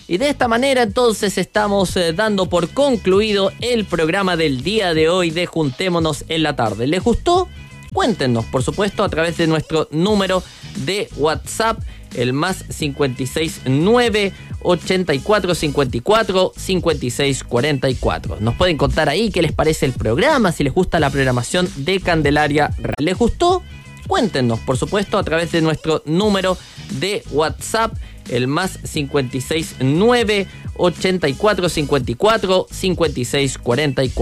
Y de esta manera entonces estamos dando por concluido el programa del día de hoy de Juntémonos en la Tarde. ¿Les gustó? Cuéntenos, por supuesto, a través de nuestro número de WhatsApp, el más 569 84 54 56 44. Nos pueden contar ahí qué les parece el programa, si les gusta la programación de Candelaria Radio. ¿Les gustó? Cuéntenos, por supuesto, a través de nuestro número de WhatsApp, el más 569 84 54 56 44.